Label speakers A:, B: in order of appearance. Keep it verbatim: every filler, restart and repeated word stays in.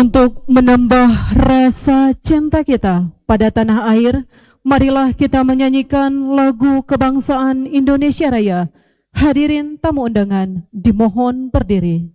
A: Untuk menambah rasa cinta kita pada tanah air, marilah kita menyanyikan lagu kebangsaan Indonesia Raya. Hadirin tamu undangan, dimohon berdiri.